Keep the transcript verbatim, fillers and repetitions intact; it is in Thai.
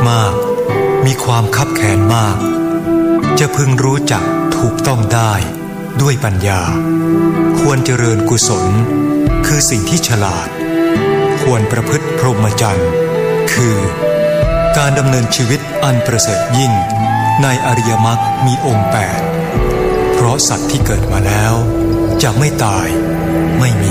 มากมีความคับแค้นมากจะพึงรู้จักถูกต้องได้ด้วยปัญญาควรเจริญกุศลคือสิ่งที่ฉลาดควรประพฤติพรหมจรรย์คือการดำเนินชีวิตอันประเสริฐยิ่งในอริยมรรคมีองค์แปดเพราะสัตว์ที่เกิดมาแล้วจะไม่ตายไม่มี